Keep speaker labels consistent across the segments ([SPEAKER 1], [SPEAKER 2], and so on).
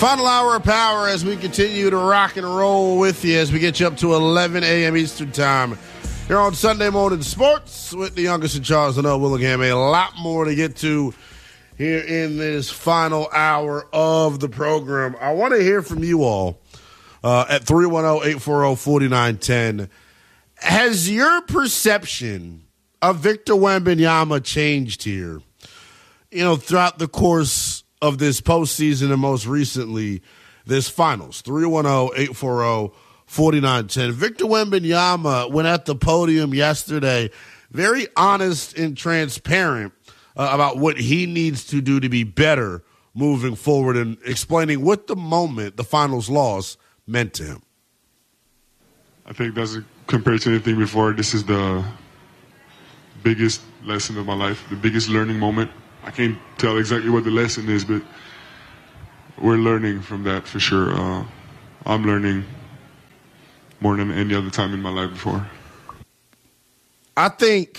[SPEAKER 1] Final hour of power as we continue to rock and roll with you as we get you up to 11 a.m. Eastern Time. Here on Sunday Morning Sports with the youngest in Charles and Willingham. A lot more to get to here in this final hour of the program. I want to hear from you all at 310-840-4910. Has your perception of Victor Wembanyama changed here, throughout the course of this postseason and most recently this finals? 310-840-4910. Victor Wembanyama went at the podium yesterday very honest and transparent about what he needs to do to be better moving forward and explaining what the moment, the finals loss, meant to him.
[SPEAKER 2] I think that's compared to anything before, this is the biggest lesson of my life, the biggest learning moment. I can't tell exactly what the lesson is, but we're learning from that for sure. I'm learning more than any other time in my life before.
[SPEAKER 1] I think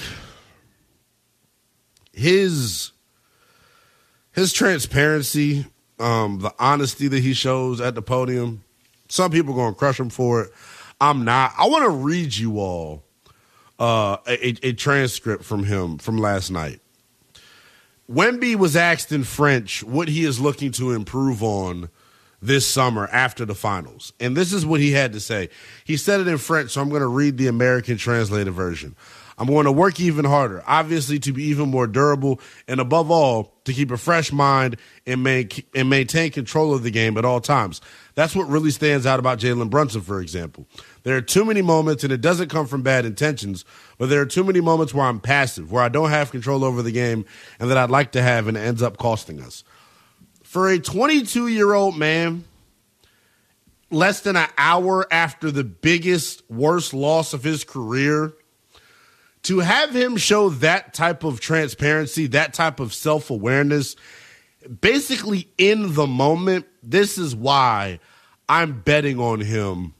[SPEAKER 1] his transparency, the honesty that he shows at the podium, some people are going to crush him for it. I'm not. I want to read you all a transcript from him from last night. Wemby was asked in French what he is looking to improve on this summer after the finals. And this is what he had to say. He said it in French, so I'm going to read the American translated version. I'm going to work even harder, obviously to be even more durable, and above all, to keep a fresh mind and maintain control of the game at all times. That's what really stands out about Jalen Brunson, for example. There are too many moments, and it doesn't come from bad intentions, but there are too many moments where I'm passive, where I don't have control over the game and that I'd like to have, and it ends up costing us. For a 22-year-old man, less than an hour after the biggest, worst loss of his career, to have him show that type of transparency, that type of self-awareness, basically in the moment, this is why I'm betting on him,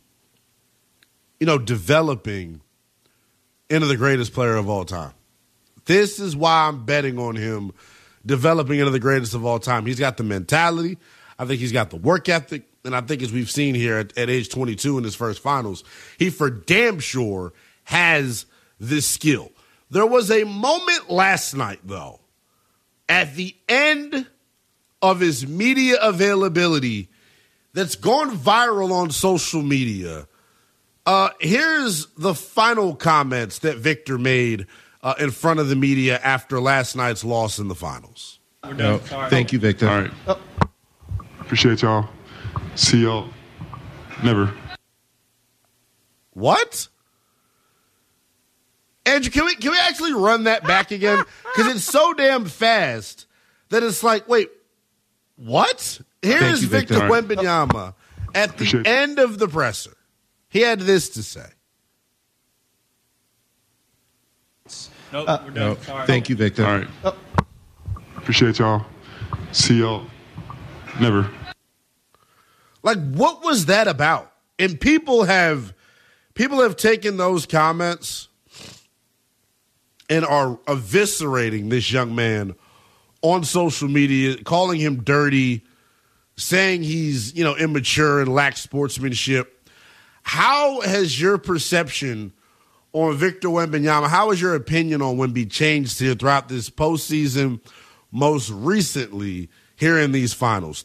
[SPEAKER 1] developing into the greatest player of all time. This is why I'm betting on him developing into the greatest of all time. He's got the mentality. I think he's got the work ethic. And I think as we've seen here at age 22 in his first finals, he for damn sure has this skill. There was a moment last night, though, at the end of his media availability that's gone viral on social media. Here's the final comments that Victor made in front of the media after last night's loss in the finals.
[SPEAKER 3] No, thank you, Victor.
[SPEAKER 2] All right. Appreciate y'all. See y'all. Never.
[SPEAKER 1] What? Andrew, can we actually run that back again? Because it's so damn fast that it's like, wait, what? Here's Victor Wembanyama at the end of the presser. He had this to say.
[SPEAKER 3] No, thank you, Victor.
[SPEAKER 2] All right. Appreciate y'all. See y'all. Never.
[SPEAKER 1] Like, what was that about? And people have taken those comments and are eviscerating this young man on social media, calling him dirty, saying he's, immature and lacks sportsmanship. How has your perception on Victor Wembanyama, how has your opinion on Wemby changed here throughout this postseason, most recently here in these finals?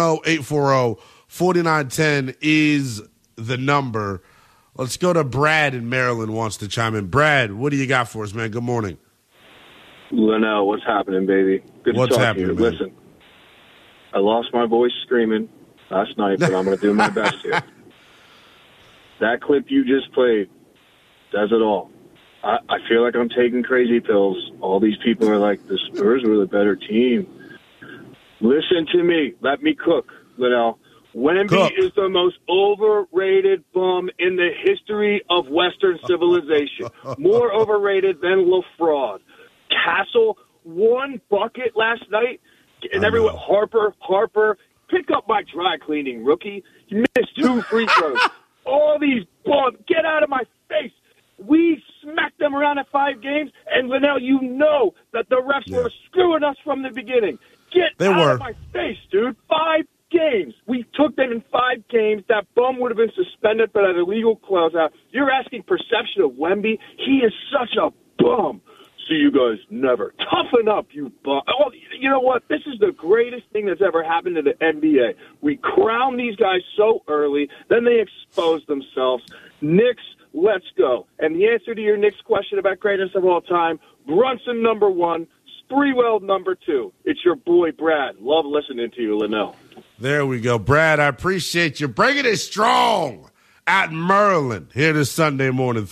[SPEAKER 1] 310-840-4910 is the number. Let's go to Brad in Maryland wants to chime in. Brad, what do you got for us, man? Good morning.
[SPEAKER 4] Linnell, what's happening, baby? Good to talk to you.
[SPEAKER 1] Man?
[SPEAKER 4] Listen, I lost my voice screaming last night, but I'm going to do my best here. That clip you just played does it all. I feel like I'm taking crazy pills. All these people are like, the Spurs were the better team. Listen to me. Let me cook, Linnell. Wemby is the most overrated bum in the history of Western civilization. More overrated than LaFraud. Castle, one bucket last night, and everyone, Harper, pick up my dry cleaning, rookie. You missed 2 free throws. All these bums, get out of my face. We smacked them around at 5 games, and Linnell, you know that the refs were screwing us from the beginning. Get out of my face, dude. 5 games. We
[SPEAKER 5] took them in 5 games. That bum would have been suspended for that illegal closeout. You're asking perception of Wemby? He is such a bum. See you guys never. Toughen up, you bum. Oh, you know what? This is the greatest thing that's ever happened to the NBA. We crown these guys so early, then they expose themselves. Knicks, let's go. And the answer to your Knicks question about greatest of all time, Brunson number 1, Sprewell number 2. It's your boy, Brad. Love listening to you, Linnell.
[SPEAKER 1] There we go. Brad, I appreciate you bringing it strong at Maryland here this Sunday morning.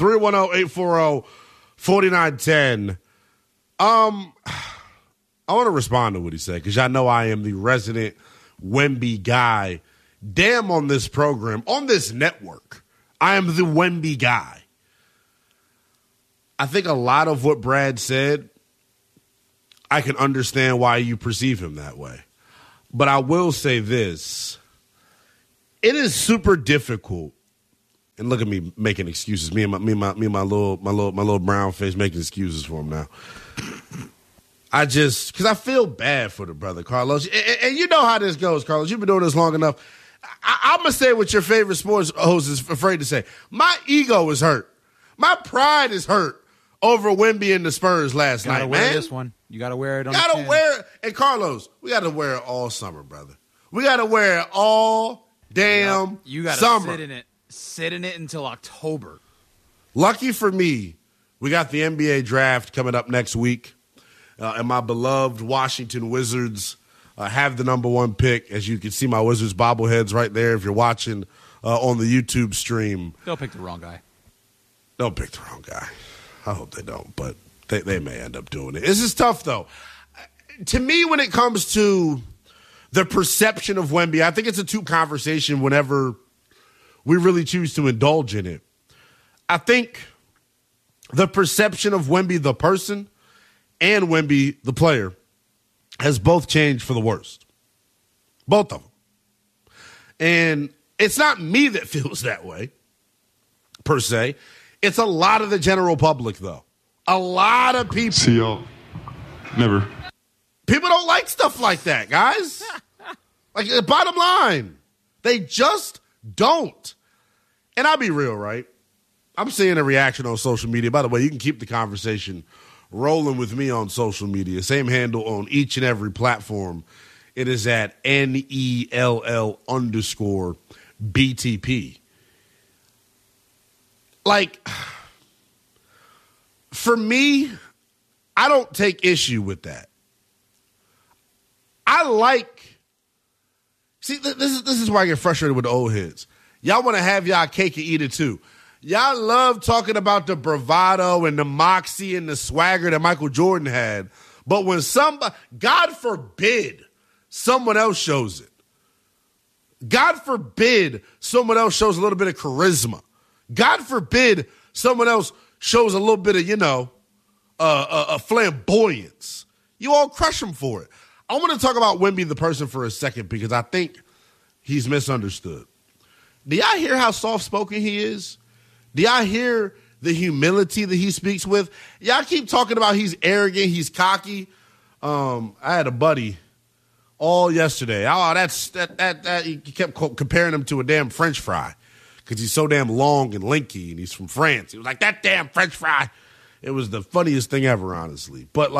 [SPEAKER 1] 310-840-4910. I want to respond to what he said because y'all know I am the resident Wemby guy. Damn, on this program, on this network, I am the Wemby guy. I think a lot of what Brad said, I can understand why you perceive him that way. But I will say this. It is super difficult. And look at me making excuses. Me and my little brown face making excuses for him now. Because I feel bad for the brother, Carlos. And you know how this goes, Carlos. You've been doing this long enough. I'm going to say what your favorite sports host is afraid to say. My ego is hurt. My pride is hurt over Wemby and the Spurs last night, man.
[SPEAKER 6] You got to wear this one. You got to wear it on
[SPEAKER 1] Got to wear it. And Carlos, we got to wear it all summer, brother. We got to wear it all damn
[SPEAKER 6] you gotta
[SPEAKER 1] summer.
[SPEAKER 6] Sit in it until October.
[SPEAKER 1] Lucky for me, we got the NBA draft coming up next week. And my beloved Washington Wizards have the number 1 pick. As you can see, my Wizards bobbleheads right there if you're watching on the YouTube stream.
[SPEAKER 6] They'll pick the wrong guy.
[SPEAKER 1] They'll pick the wrong guy. I hope they don't, but they may end up doing it. This is tough, though. To me, when it comes to the perception of Wemby, I think it's a 2 conversation whenever we really choose to indulge in it. I think the perception of Wemby the person and Wemby the player has both changed for the worst. Both of them. And it's not me that feels that way, per se. It's a lot of the general public, though. A lot of people.
[SPEAKER 2] See y'all. Never.
[SPEAKER 1] People don't like stuff like that, guys. Like, bottom line, they just don't. And I'll be real, right? I'm seeing a reaction on social media. By the way, you can keep the conversation rolling with me on social media. Same handle on each and every platform. It is at NELL_BTP. Like, for me, I don't take issue with that. See, this is why I get frustrated with the old heads. Y'all want to have y'all cake and eat it too. Y'all love talking about the bravado and the moxie and the swagger that Michael Jordan had. But when somebody, God forbid, someone else shows it. God forbid someone else shows a little bit of charisma. God forbid someone else shows a little bit of, a flamboyance. You all crush them for it. I want to talk about Wemby the person for a second because I think he's misunderstood. Do y'all hear how soft-spoken he is? Do y'all hear the humility that he speaks with? Y'all keep talking about he's arrogant, he's cocky. I had a buddy all yesterday. He kept comparing him to a damn French fry because he's so damn long and lanky and he's from France. He was like, that damn French fry. It was the funniest thing ever, honestly. But,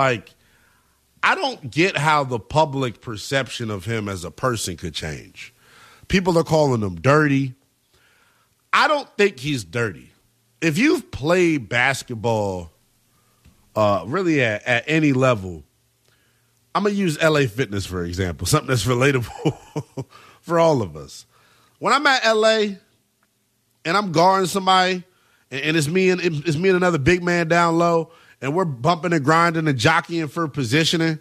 [SPEAKER 1] I don't get how the public perception of him as a person could change. People are calling him dirty. I don't think he's dirty. If you've played basketball really at any level, I'm going to use LA Fitness, for example, something that's relatable for all of us. When I'm at LA and I'm guarding somebody and it's me and another big man down low, and we're bumping and grinding and jockeying for positioning,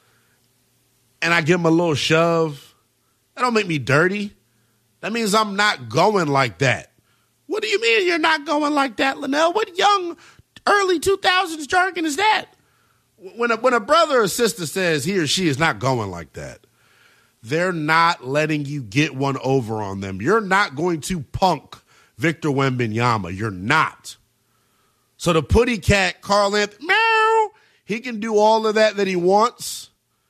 [SPEAKER 1] and I give him a little shove, that don't make me dirty. That means I'm not going like that. What do you mean you're not going like that, Linnell? What young, early 2000s jargon is that? When a brother or sister says he or she is not going like that, they're not letting you get one over on them. You're not going to punk Victor Wembanyama. You're not. So the putty cat, Karl Anthony, meow, he can do all of that he wants.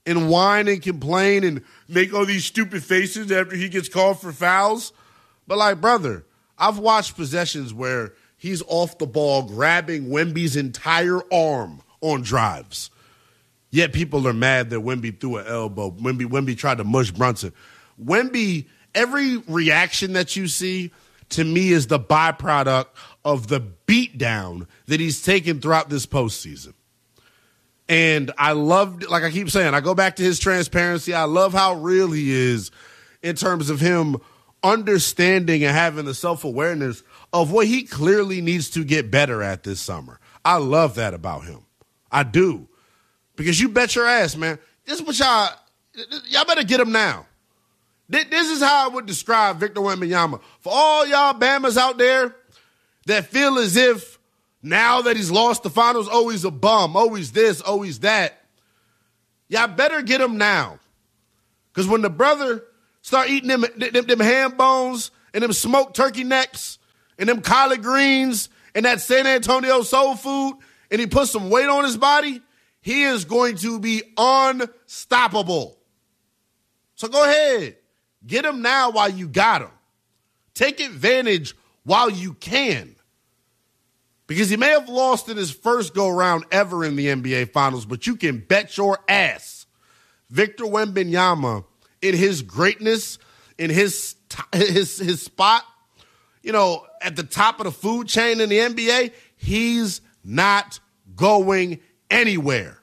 [SPEAKER 1] and whine and complain and make all these stupid faces after he gets called for fouls. But, like, brother, I've watched possessions where he's off the ball grabbing Wemby's entire arm on drives. Yet people are mad that Wemby threw an elbow. Wemby tried to mush Brunson. Wemby, every reaction that you see, to me, is the byproduct of the beatdown that he's taken throughout this postseason. And I loved, like I keep saying, I go back to his transparency. I love how real he is in terms of him understanding and having the self-awareness of what he clearly needs to get better at this summer. I love that about him. I do. Because you bet your ass, man. This is what y'all better get him now. This is how I would describe Victor Wembanyama. For all y'all Bammers out there that feel as if now that he's lost the finals, oh, he's a bum, oh, he's this, oh, he's that. Y'all better get him now. Because when the brother start eating them ham bones and them smoked turkey necks and them collard greens and that San Antonio soul food, and he puts some weight on his body, he is going to be unstoppable. So go ahead. Get him now while you got him. Take advantage while you can. Because he may have lost in his first go-round ever in the NBA Finals, but you can bet your ass Victor Wembanyama, in his greatness, in his spot, at the top of the food chain in the NBA, he's not going anywhere.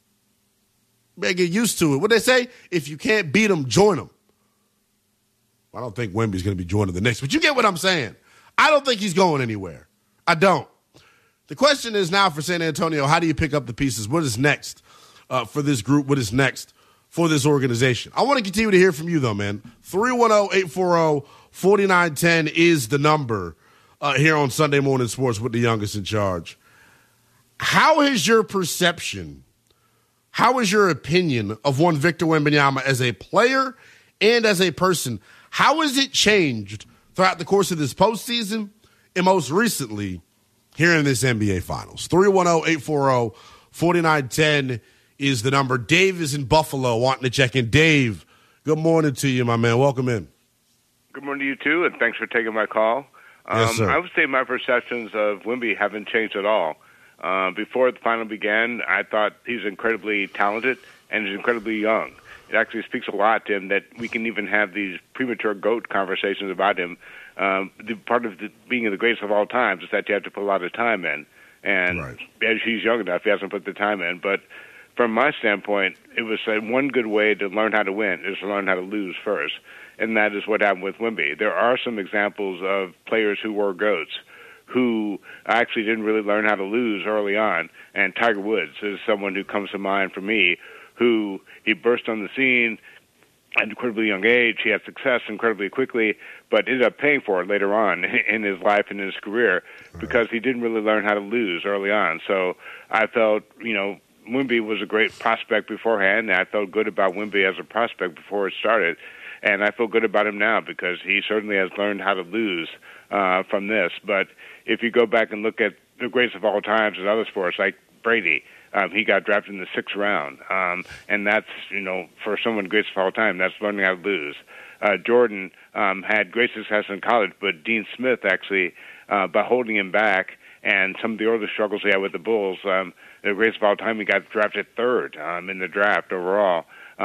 [SPEAKER 1] Better get used to it. What they say? If you can't beat them, join them. I don't think Wemby's going to be joining the Knicks, but you get what I'm saying. I don't think he's going anywhere. I don't. The question is now for San Antonio, how do you pick up the pieces? What is next for this group? What is next for this organization? I want to continue to hear from you, though, man. 310-840-4910 is the number here on Sunday Morning Sports with the youngest in charge. How has your perception, how is your opinion of one Victor Wembanyama as a player and as a person, how has it changed throughout the course of this postseason and most recently here in this NBA Finals? 310-840-4910 is the number. Dave is in Buffalo wanting to check in. Dave, good morning to you, my man. Welcome in.
[SPEAKER 7] Good morning to you, too, and thanks for taking my call.
[SPEAKER 1] Yes, sir.
[SPEAKER 7] I would say my perceptions of Wemby haven't changed at all. Before the final began, I thought he's incredibly talented and he's incredibly young. It actually speaks a lot to him that we can even have these premature GOAT conversations about him. Part of being the greatest of all times is that you have to put a lot of time in. And
[SPEAKER 1] right.
[SPEAKER 7] As he's young enough, he hasn't put the time in. But from my standpoint, it was one good way to learn how to win is to learn how to lose first. And that is what happened with Wemby. There are some examples of players who were GOATs who actually didn't really learn how to lose early on. And Tiger Woods is someone who comes to mind for me, who he burst on the scene at an incredibly young age. He had success incredibly quickly, but ended up paying for it later on in his life and in his career because he didn't really learn how to lose early on. So I felt, Wemby was a great prospect beforehand, and I felt good about Wemby as a prospect before it started. And I feel good about him now because he certainly has learned how to lose from this. But if you go back and look at the greatest of all times in other sports, like Brady, he got drafted in the 6th round. And that's, for someone greatest of all time, that's learning how to lose. Jordan had great success in college, but Dean Smith actually, by holding him back and some of the early struggles he had with the Bulls, the greatest of all time, he got drafted 3rd in the draft overall.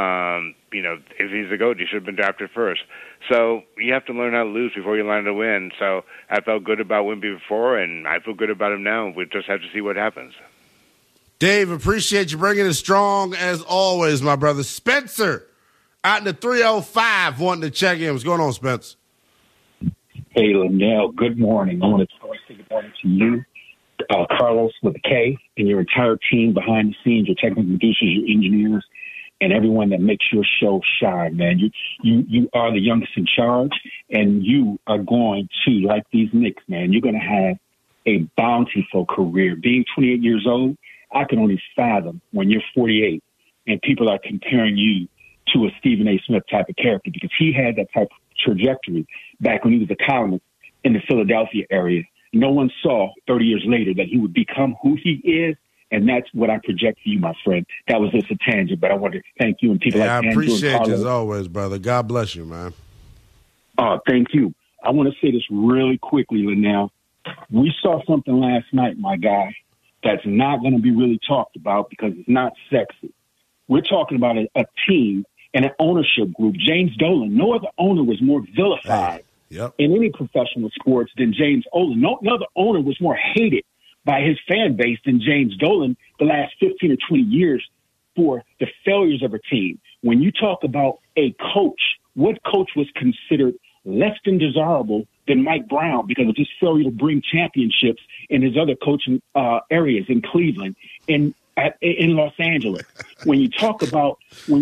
[SPEAKER 7] If he's a GOAT, he should have been drafted first. So you have to learn how to lose before you learn how to win. So I felt good about Wemby before, and I feel good about him now. We just have to see what happens.
[SPEAKER 1] Dave, appreciate you bringing it strong as always, my brother. Spencer, out in the 305, wanting to check in. What's going on, Spence?
[SPEAKER 8] Hey, Linnell, good morning. I want to say good morning to you, Carlos with a K, and your entire team behind the scenes, your technical producers, your engineers, and everyone that makes your show shine, man. You are the youngest in charge, and you are going to, like these Knicks, man, you're going to have a bountiful career. Being 28 years old, I can only fathom when you're 48 and people are comparing you to a Stephen A. Smith type of character because he had that type of trajectory back when he was a columnist in the Philadelphia area. No one saw 30 years later that he would become who he is And that's what I project for you, my friend. That was just a tangent, but I wanted to thank you and people like Andrew and
[SPEAKER 1] I appreciate you
[SPEAKER 8] Carlos.
[SPEAKER 1] as always, brother. God bless you, man.
[SPEAKER 8] Thank you. I want to say this really quickly, Linnell. We saw something last night, my guy, that's not going to be really talked about because it's not sexy. We're talking about a team and an ownership group. James Dolan, no other owner was more vilified in any professional sports than James Dolan. No other owner was more hated by his fan base than James Dolan the last 15 or 20 years for the failures of a team. When you talk about a coach, what coach was considered less than desirable than Mike Brown because of his failure to bring championships in his other coaching areas in Cleveland, in Los Angeles? When you talk about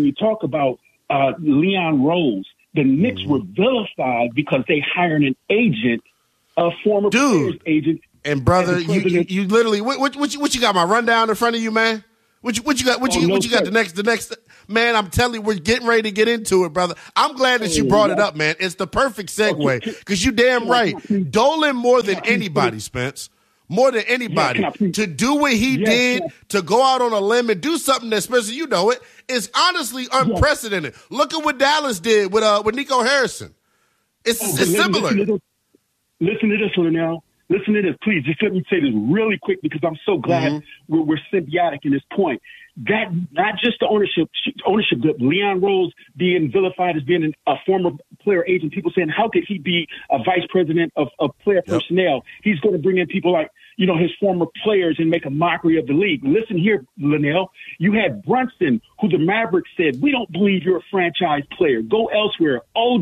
[SPEAKER 8] Leon Rose, the Knicks were vilified because they hired an agent, a former player's agent.
[SPEAKER 1] And brother, you literally what you got my rundown in front of you, man? What you got? What you got? The next man. I'm telling you, we're getting ready to get into it, brother. I'm glad that you brought it up, man. It's the perfect segue because you damn right. Dolan more than anybody, Spence. More than anybody to do what he did, to go out on a limb and do something that, Spencer, you know it, is honestly unprecedented. Look at what Dallas did with Nico Harrison. It's similar.
[SPEAKER 8] Listen to this, Linnell. Listen to this, please. Just let me say this really quick because I'm so glad we're symbiotic in this point. That not just the ownership, but Leon Rose being vilified as being a former player agent. People saying, how could he be a vice president of player personnel? He's going to bring in people like, his former players and make a mockery of the league. Listen here, Linnell. You had Brunson, who the Mavericks said, we don't believe you're a franchise player. Go elsewhere. OG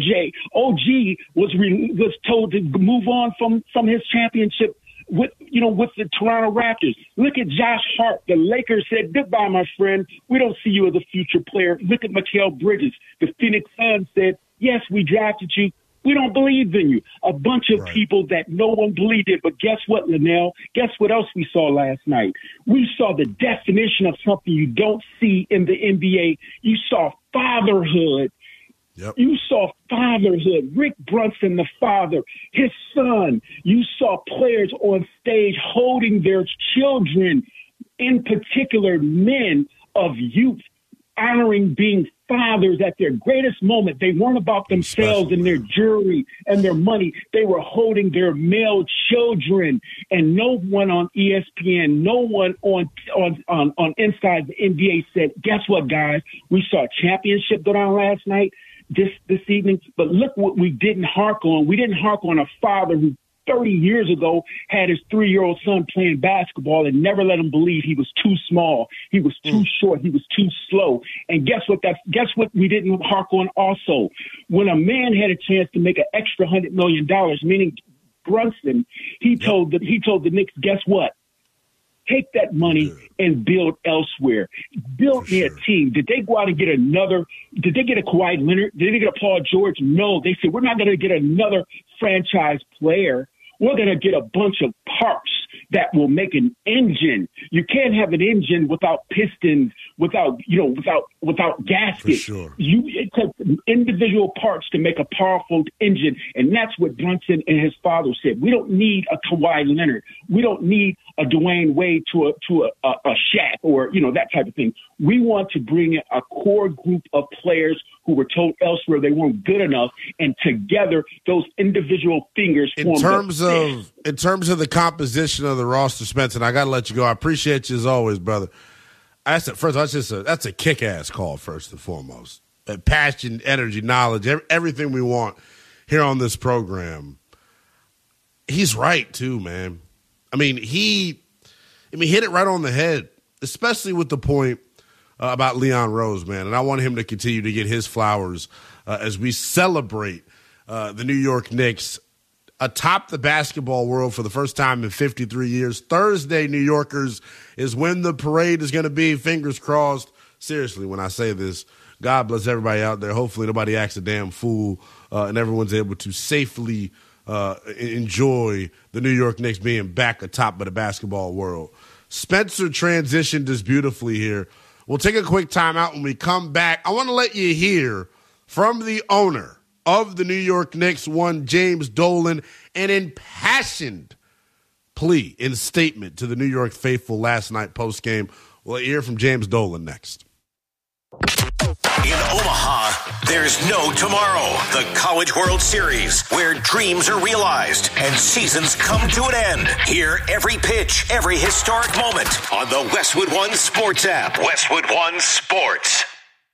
[SPEAKER 8] was told to move on from his championship with the Toronto Raptors. Look at Josh Hart. The Lakers said, goodbye, my friend. We don't see you as a future player. Look at Mikal Bridges. The Phoenix Suns said, yes, we drafted you. We don't believe in you. A bunch of people that no one believed in. But guess what, Linnell? Guess what else we saw last night? We saw the definition of something you don't see in the NBA. You saw fatherhood. You saw fatherhood. Rick Brunson, the father, his son. You saw players on stage holding their children, in particular men of youth, honoring being fathers at their greatest moment. They weren't about themselves and their jewelry and their money. They were holding their male children. And no one on ESPN, no one on Inside the NBA said, guess what, guys? We saw a championship go down last night, this evening. But look what we didn't hark on. We didn't hark on a father who 30 years ago had his 3-year-old son playing basketball and never let him believe he was too small. He was too short. He was too slow. And guess what we didn't hark on also? When a man had a chance to make an extra $100 million, meaning Brunson, he told the Knicks, guess what? Take that money and build elsewhere. Build me a team. Did they go out and get did they get a Kawhi Leonard? Did they get a Paul George? No. They said, we're not going to get another franchise player. We're going to get a bunch of parts that will make an engine. You can't have an engine without pistons, without gaskets. It takes individual parts to make a powerful engine, and that's what Brunson and his father said. We don't need a Kawhi Leonard. We don't need a Dwayne Wade to a Shaq or that type of thing. We want to bring in a core group of players who were told elsewhere they weren't good enough, and together those individual fingers form.
[SPEAKER 1] In terms of the composition of the roster, Spencer, and I got to let you go. I appreciate you as always, brother. That's a kick-ass call first and foremost. Passion, energy, knowledge, everything we want here on this program. He's right too, man. He hit it right on the head, especially with the point about Leon Rose, man. And I want him to continue to get his flowers as we celebrate the New York Knicks atop the basketball world for the first time in 53 years. Thursday, New Yorkers, is when the parade is going to be. Fingers crossed. Seriously, when I say this, God bless everybody out there. Hopefully nobody acts a damn fool and everyone's able to safely enjoy the New York Knicks being back atop of the basketball world. Spencer transitioned us beautifully here. We'll take a quick timeout. When we come back, I want to let you hear from the owner of the New York Knicks, one James Dolan, an impassioned plea in statement to the New York faithful last night postgame. We'll hear from James Dolan next.
[SPEAKER 9] In Omaha, there's no tomorrow. The College World Series, where dreams are realized and seasons come to an end. Hear every pitch, every historic moment on the Westwood One Sports app. Westwood One Sports.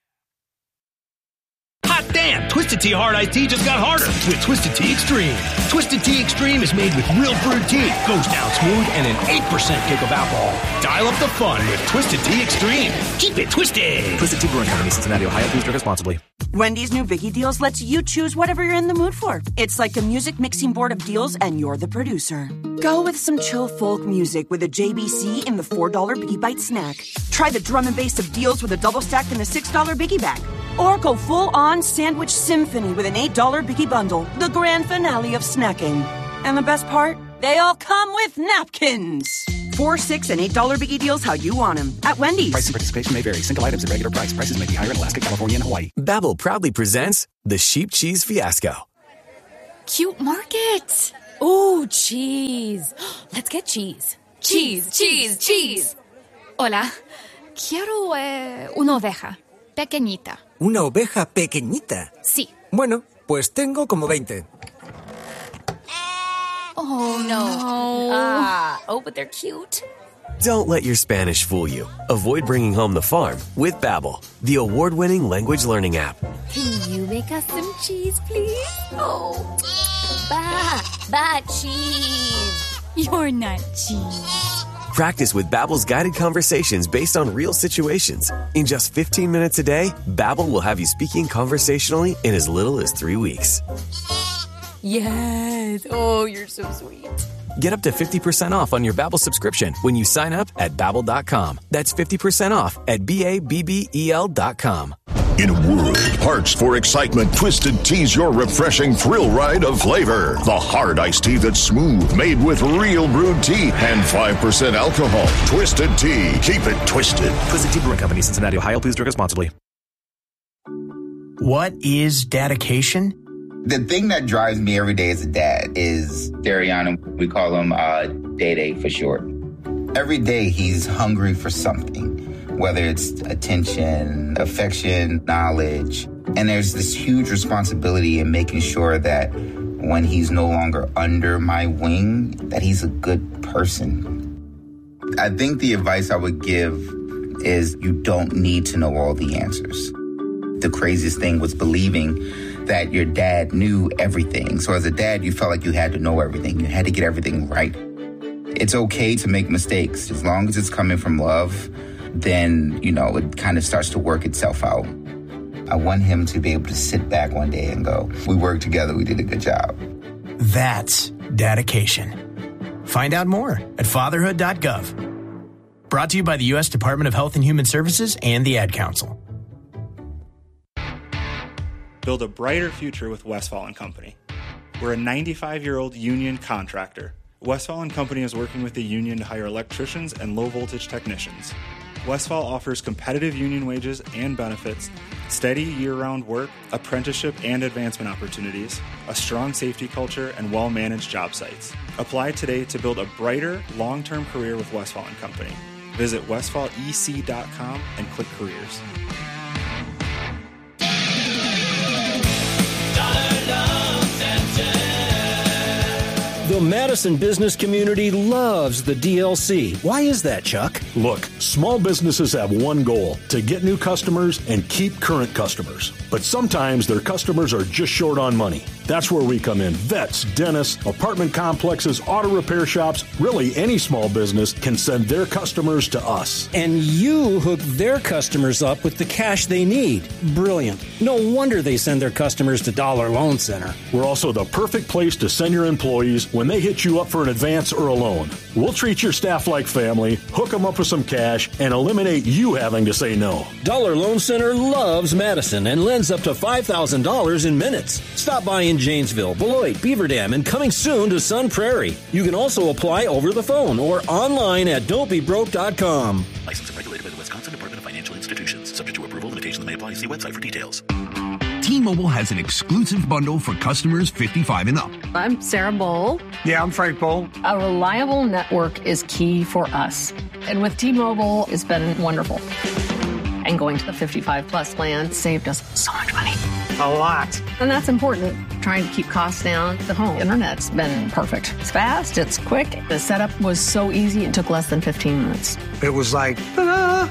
[SPEAKER 10] Hot damn! Twisted Tea Hard Iced Tea just got harder with Twisted Tea Extreme. Twisted Tea Extreme is made with real brewed tea, goes down smooth, and an 8% kick of alcohol. Dial up the fun with Twisted Tea Extreme. Keep it twisted.
[SPEAKER 11] Twisted Tea Brewing Company, Cincinnati, Ohio. Please drink responsibly.
[SPEAKER 12] Wendy's new Biggie Deals lets you choose whatever you're in the mood for. It's like a music mixing board of deals, and you're the producer. Go with some chill folk music with a JBC in the $4 Biggie Bite snack. Try the drum and bass of deals with a double stack in the $6 Biggie Bag. Or go full-on sandwich symphony with an $8 Biggie Bundle, the grand finale of snacking. And the best part? They all come with napkins. $4, $6, and $8 Biggie Deals how you want them at Wendy's.
[SPEAKER 11] Price and participation may vary. Single items at regular price. Prices may be higher in Alaska, California, and Hawaii.
[SPEAKER 13] Babbel proudly presents the Sheep Cheese Fiasco.
[SPEAKER 14] Cute market. Ooh, cheese. Let's get cheese. Cheese, cheese, cheese. Hola. Quiero una oveja. Pequeñita.
[SPEAKER 15] ¿Una oveja pequeñita?
[SPEAKER 14] Sí.
[SPEAKER 15] Bueno, pues tengo como 20.
[SPEAKER 14] Oh, no. But they're cute.
[SPEAKER 13] Don't let your Spanish fool you. Avoid bringing home the farm with Babbel, the award-winning language learning app.
[SPEAKER 14] Can you make us some cheese, please? Oh, cheese. You're not cheese.
[SPEAKER 13] Practice with Babbel's guided conversations based on real situations. In just 15 minutes a day, Babbel will have you speaking conversationally in as little as 3 weeks.
[SPEAKER 14] Yes. Oh, you're so sweet.
[SPEAKER 13] Get up to 50% off on your Babbel subscription when you sign up at Babbel.com. That's 50% off at Babbel.com.
[SPEAKER 16] In a world parched for excitement, Twisted Tea's your refreshing thrill ride of flavor. The hard iced tea that's smooth, made with real brewed tea and 5% alcohol. Twisted Tea. Keep it twisted.
[SPEAKER 11] Twisted Tea Brewing Company, Cincinnati, Ohio. Please drink responsibly.
[SPEAKER 10] What is dedication?
[SPEAKER 17] The thing that drives me every day as a dad is Dariana. We call him Day for short. Every day he's hungry for something. Whether it's attention, affection, knowledge. And there's this huge responsibility in making sure that when he's no longer under my wing, that he's a good person. I think the advice I would give is you don't need to know all the answers. The craziest thing was believing that your dad knew everything. So as a dad, you felt like you had to know everything. You had to get everything right. It's okay to make mistakes. As long as it's coming from love, then, it kind of starts to work itself out. I want him to be able to sit back one day and go, we worked together, we did a good job.
[SPEAKER 10] That's dedication. Find out more at fatherhood.gov. Brought to you by the U.S. Department of Health and Human Services and the Ad Council.
[SPEAKER 18] Build a brighter future with Westfall & Company. We're a 95-year-old union contractor. Westfall & Company is working with the union to hire electricians and low-voltage technicians. Westfall offers competitive union wages and benefits, steady year-round work, apprenticeship and advancement opportunities, a strong safety culture, and well-managed job sites. Apply today to build a brighter, long-term career with Westfall & Company. Visit westfallec.com and click Careers.
[SPEAKER 19] The Madison business community loves the DLC. Why is that, Chuck?
[SPEAKER 20] Look, small businesses have one goal: to get new customers and keep current customers. But sometimes their customers are just short on money. That's where we come in. Vets, dentists, apartment complexes, auto repair shops, really any small business can send their customers to us.
[SPEAKER 19] And you hook their customers up with the cash they need. Brilliant. No wonder they send their customers to Dollar Loan Center.
[SPEAKER 20] We're also the perfect place to send your employees when they hit you up for an advance or a loan. We'll treat your staff like family, hook them up with some cash, and eliminate you having to say no.
[SPEAKER 19] Dollar Loan Center loves Madison and lends up to $5,000 in minutes. Stop by in Janesville, Beloit, Beaver Dam, and coming soon to Sun Prairie. You can also apply over the phone or online at don'tbebroke.com.
[SPEAKER 9] Licensed and regulated by the Wisconsin Department of Financial Institutions. Subject to approval, limitations may apply. See website for details.
[SPEAKER 21] T-Mobile has an exclusive bundle for customers 55 and up.
[SPEAKER 22] I'm Sarah Bowl.
[SPEAKER 23] Yeah, I'm Frank Bowl.
[SPEAKER 22] A reliable network is key for us. And with T-Mobile, it's been wonderful. And going to the 55-plus plan saved us so much money.
[SPEAKER 23] A lot.
[SPEAKER 22] And that's important. Trying to keep costs down. The home internet's been perfect. It's fast, it's quick. The setup was so easy, it took less than 15 minutes.
[SPEAKER 23] It was like, ta-da!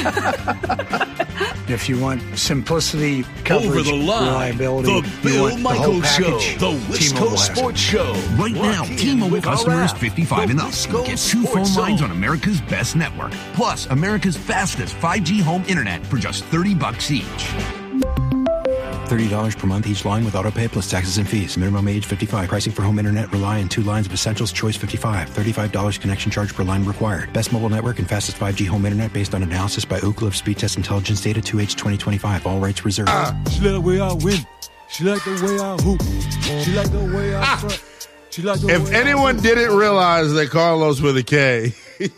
[SPEAKER 23] If you want simplicity, coverage,
[SPEAKER 10] Over the line,
[SPEAKER 23] reliability,
[SPEAKER 10] the Bill Michaels Show, the West
[SPEAKER 23] T-Mobile
[SPEAKER 10] Coast
[SPEAKER 23] has it.
[SPEAKER 10] Sports Show. Right now, T-Mobile customers 55 and up get 2 phone lines on America's best network, plus America's fastest 5G home internet for just $30 each.
[SPEAKER 11] $30 per month each line with autopay plus taxes and fees. Minimum age 55. Pricing for home internet rely on 2 lines of Essentials. Choice 55. $35 connection charge per line required. Best mobile network and fastest 5G home internet based on analysis by Ookla of Speed Test Intelligence data 2H 2025. All rights reserved.
[SPEAKER 24] She like the way I win. She like the way I hoop. She like the way I front. She like the
[SPEAKER 1] If
[SPEAKER 24] way
[SPEAKER 1] anyone didn't realize that Carlos with a K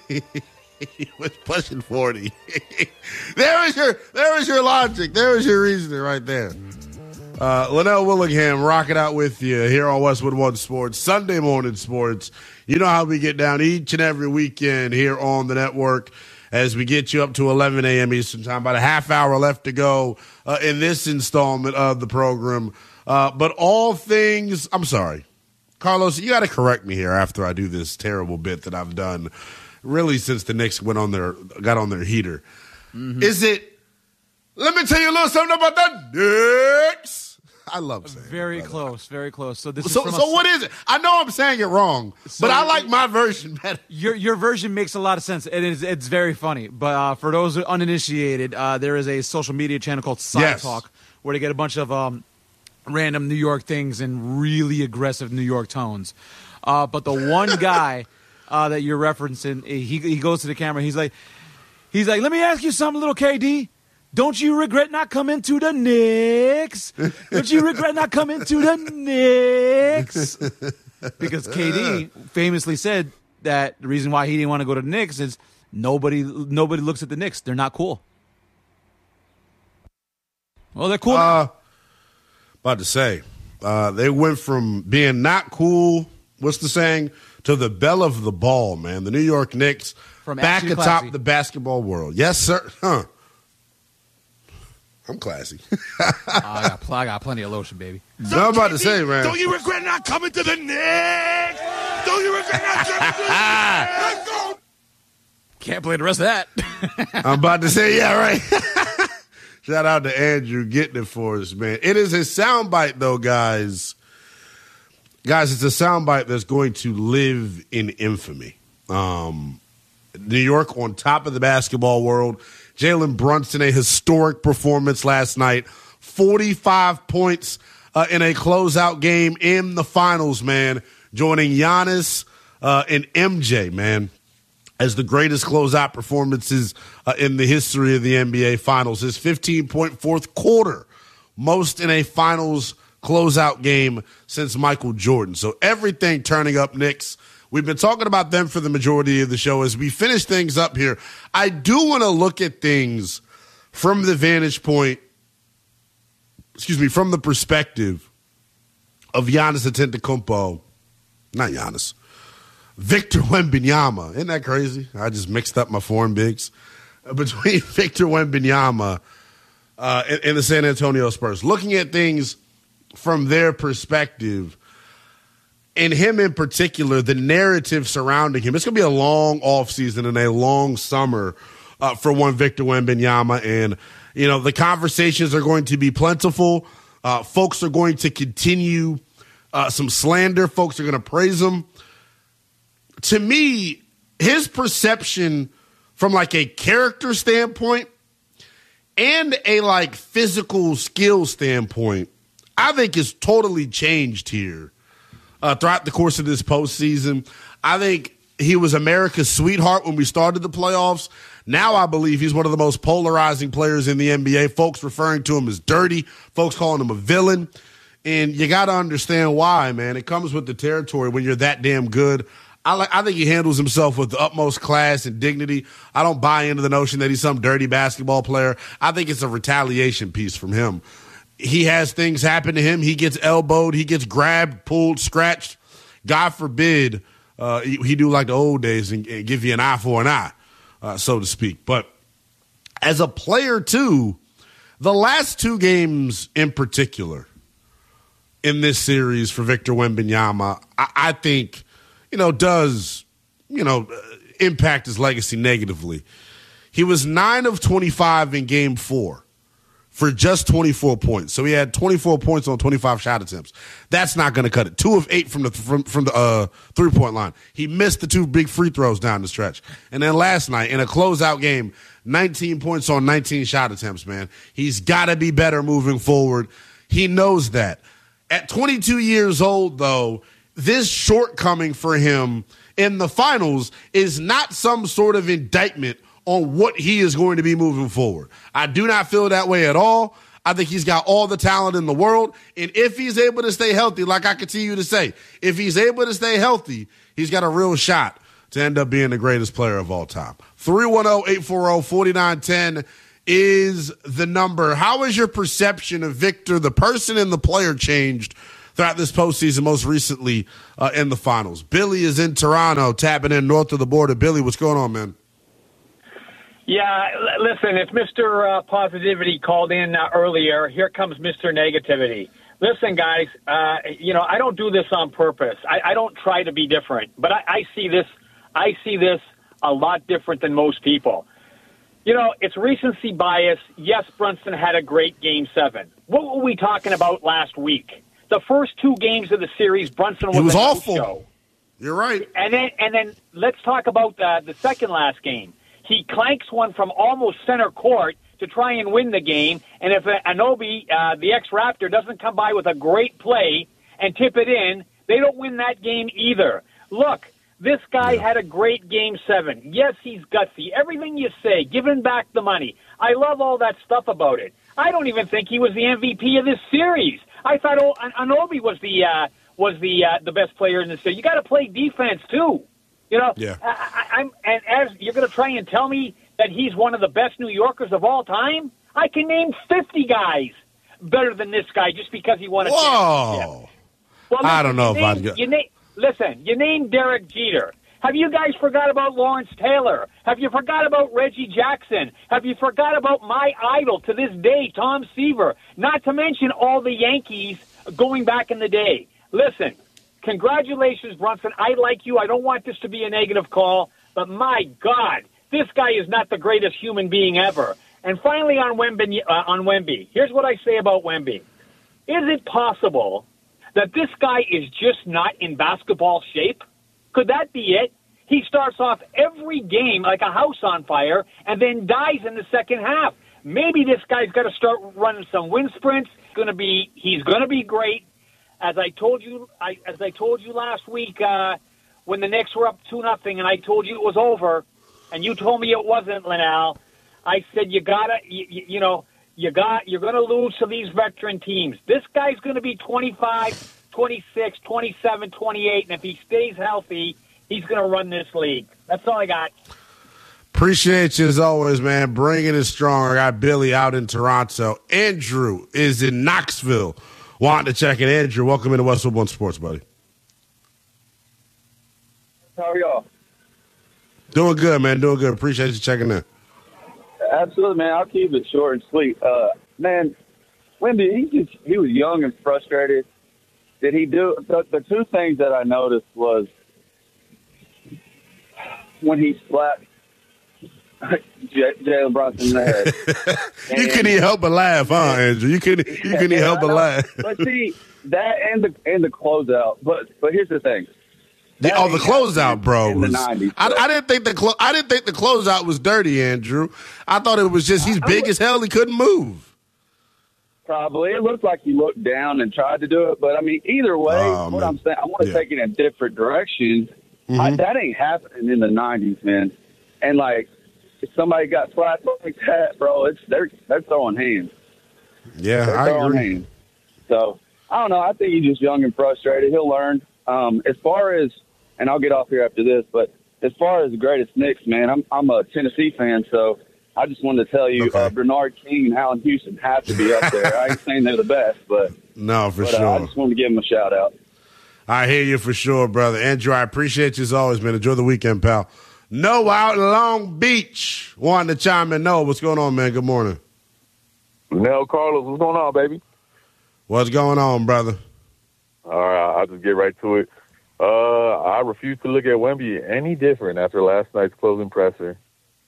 [SPEAKER 1] he was pushing 40. There is your logic. There is your reasoning right there. Linnell Willingham rocking out with you here on Westwood One Sports, Sunday morning sports. You know how we get down each and every weekend here on the network as we get you up to 11 a.m. Eastern time. About a half hour left to go in this installment of the program. But all things, I'm sorry, Carlos, you got to correct me here after I do this terrible bit that I've done really since the Knicks got on their heater. Mm-hmm. Is it, let me tell you a little something about the Knicks. I love saying
[SPEAKER 6] very close, very close. So this
[SPEAKER 1] so what is it? I know I'm saying it wrong, but I like my version better.
[SPEAKER 6] Your version makes a lot of sense. It's very funny. But for those uninitiated, there is a social media channel called Side Talk where they get a bunch of random New York things in really aggressive New York tones. But the one guy that you're referencing, he goes to the camera. He's like, let me ask you something, little KD. Don't you regret not coming to the Knicks? Don't you regret not coming to the Knicks? Because KD famously said that the reason why he didn't want to go to the Knicks is nobody looks at the Knicks. They're not cool. Well, they're cool.
[SPEAKER 1] About to say, they went from being not cool, what's the saying, to the belle of the ball, man. The New York Knicks
[SPEAKER 6] from
[SPEAKER 1] back atop
[SPEAKER 6] classy.
[SPEAKER 1] the basketball world. Yes, sir. I'm classy.
[SPEAKER 6] I got plenty of lotion, baby.
[SPEAKER 1] So I'm about to say, man.
[SPEAKER 10] Don't you regret not coming to the Knicks? Don't you regret not coming to the Knicks? Let's go.
[SPEAKER 6] Can't play the rest of that.
[SPEAKER 1] I'm about to say, yeah, right. Shout out to Andrew getting it for us, man. It is a soundbite, though, guys. Guys, it's a soundbite that's going to live in infamy. New York on top of the basketball world. Jalen Brunson, a historic performance last night. 45 points in a closeout game in the finals, man. Joining Giannis and MJ, man, as the greatest closeout performances in the history of the NBA Finals. His 15-point fourth quarter, most in a finals closeout game since Michael Jordan. So everything turning up, Knicks. We've been talking about them for the majority of the show. As we finish things up here, I do want to look at things from the vantage point, from the perspective of Giannis Antetokounmpo. Not Giannis. Victor Wembanyama. Isn't that crazy? I just mixed up my foreign bigs. Between Victor Wembanyama and the San Antonio Spurs. Looking at things from their perspective, and him in particular, the narrative surrounding him. It's going to be a long offseason and a long summer for one Victor Wembanyama. And, you know, the conversations are going to be plentiful. Folks are going to continue some slander. Folks are going to praise him. To me, his perception from like a character standpoint and a like physical skill standpoint, I think is totally changed here. Throughout the course of this postseason, I think he was America's sweetheart when we started the playoffs. Now I believe he's one of the most polarizing players in the NBA. Folks referring to him as dirty. Folks calling him a villain. And you got to understand why, man. It comes with the territory when you're that damn good. I think he handles himself with the utmost class and dignity. I don't buy into the notion that he's some dirty basketball player. I think it's a retaliation piece from him. he has things happen to him. He gets elbowed. He gets grabbed, pulled, scratched. God forbid he do like the old days and give you an eye for an eye, so to speak. But as a player, too, the last two games in particular in this series for Victor Wembanyama, I think, does, impact his legacy negatively. He was 9 of 25 in Game 4 for just 24 points. So he had 24 points on 25 shot attempts. That's not going to cut it. 2 of 8 from the 3-point line. He missed the 2 big free throws down the stretch. And then last night in a closeout game, 19 points on 19 shot attempts, man. He's got to be better moving forward. He knows that. At 22 years old, though, this shortcoming for him in the finals is not some sort of indictment on what he is going to be moving forward. I do not feel that way at all. I think he's got all the talent in the world. And if he's able to stay healthy, like I continue to say, if he's able to stay healthy, he's got a real shot to end up being the greatest player of all time. 310-840-4910 is the number. How has your perception of Victor, the person and the player, changed throughout this postseason, most recently in the finals? Billy is in Toronto, tapping in north of the border. Billy, what's going on, man?
[SPEAKER 2] Yeah, listen, if Mr. Positivity called in earlier, here comes Mr. Negativity. Listen, guys, I don't do this on purpose. I don't try to be different, but I see this a lot different than most people. It's recency bias. Yes, Brunson had a great Game 7. What were we talking about last week? The first 2 games of the series, Brunson was an
[SPEAKER 1] awful.
[SPEAKER 2] show.
[SPEAKER 1] You're right.
[SPEAKER 2] And then let's talk about the second last game. He clanks one from almost center court to try and win the game. And if Anunoby, the ex-Raptor, doesn't come by with a great play and tip it in, they don't win that game either. Look, this guy had a great Game 7. Yes, he's gutsy. Everything you say, giving back the money. I love all that stuff about it. I don't even think he was the MVP of this series. I thought Anunoby was the best player in this series. You got to play defense too.
[SPEAKER 1] Yeah.
[SPEAKER 2] And as you're going to try and tell me that he's one of the best New Yorkers of all time, I can name 50 guys better than this guy just because he won a championship. Well, listen,
[SPEAKER 1] I don't know if I'd go.
[SPEAKER 2] Listen, you named Derek Jeter. Have you guys forgot about Lawrence Taylor? Have you forgot about Reggie Jackson? Have you forgot about my idol to this day, Tom Seaver? Not to mention all the Yankees going back in the day. Listen, congratulations, Brunson. I like you. I don't want this to be a negative call, but my God, this guy is not the greatest human being ever. And finally on Wemby, here's what I say about Wemby. Is it possible that this guy is just not in basketball shape? Could that be it? He starts off every game like a house on fire and then dies in the second half. Maybe this guy's got to start running some wind sprints. He's going to be great. As I told you last week when the Knicks were up 2-0 and I told you it was over and you told me it wasn't, Linnell, I said you're going to lose to these veteran teams. This guy's going to be 25, 26, 27, 28, and if he stays healthy, he's going to run this league. That's all I got.
[SPEAKER 1] Appreciate you as always, man. Bringing it strong. I got Billy out in Toronto. Andrew is in Knoxville. Wanting to check in. Andrew, welcome into Westwood One Sports, buddy.
[SPEAKER 3] How are y'all?
[SPEAKER 1] Doing good, man. Doing good. Appreciate you checking in.
[SPEAKER 3] Absolutely, man. I'll keep it short and sweet. Man, Wemby, he was young and frustrated. Did he do the 2 things that I noticed was when he slapped Jalen Brunson in the head.
[SPEAKER 1] You couldn't even help but laugh, huh, Andrew? You couldn't even help but laugh.
[SPEAKER 3] But see, that and the closeout. But here's the thing.
[SPEAKER 1] The closeout, bro.
[SPEAKER 3] In the 90s,
[SPEAKER 1] I didn't think the closeout was dirty, Andrew. I thought it was just he's big as hell. He couldn't move.
[SPEAKER 3] Probably. It looked like he looked down and tried to do it. But, I mean, either way, I'm saying, I want to take it in a different direction.
[SPEAKER 1] Mm-hmm.
[SPEAKER 3] That ain't happening in the 90s, man. And, like, if somebody got slapped like that, bro, they're throwing hands.
[SPEAKER 1] Yeah, I agree.
[SPEAKER 3] Hands. So, I don't know. I think he's just young and frustrated. He'll learn. As far as, and I'll get off here after this, but as far as the greatest Knicks, man, I'm a Tennessee fan, so I just wanted to tell you, Bernard King and Allen Houston have to be up there. I ain't saying they're the best, but
[SPEAKER 1] sure.
[SPEAKER 3] I just wanted to give them a shout out.
[SPEAKER 1] I hear you for sure, brother. Andrew, I appreciate you as always, man. Enjoy the weekend, pal. Noah out in Long Beach wanting to chime in. Noah, what's going on, man? Good morning.
[SPEAKER 4] Nell Carlos, what's going on, baby?
[SPEAKER 1] What's going on, brother?
[SPEAKER 4] All right, I'll just get right to it. I refuse to look at Wemby any different after last night's closing presser.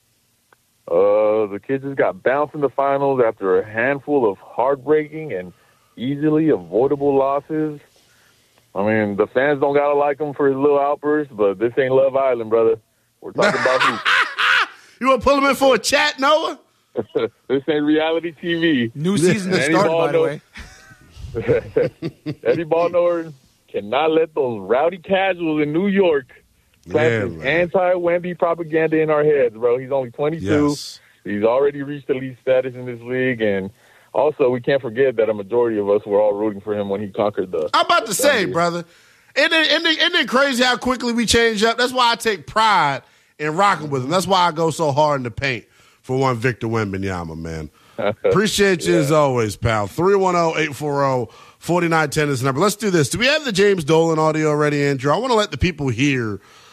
[SPEAKER 4] The kids just got bounced in the finals after a handful of heartbreaking and easily avoidable losses. I mean, the fans don't gotta like him for his little outbursts, but this ain't Love Island, brother. We're talking about who.
[SPEAKER 1] You want to pull him in for a chat, Noah?
[SPEAKER 4] This ain't reality TV.
[SPEAKER 6] New season to start, by the way.
[SPEAKER 4] Eddie Ballnor cannot let those rowdy casuals in New York plant this anti-Wemby propaganda in our heads, bro. He's only 22.
[SPEAKER 1] Yes.
[SPEAKER 4] He's already reached elite status in this league, and also we can't forget that a majority of us were all rooting for him when he conquered the.
[SPEAKER 1] I'm about to say, brother, isn't it crazy how quickly we change up? That's why I take pride in rocking with him. That's why I go so hard in the paint for one Victor Wembanyama, man. Appreciate you as always, pal. 310-840-4910 is the number. Let's do this. Do we have the James Dolan audio already, Andrew? I want to let the people hear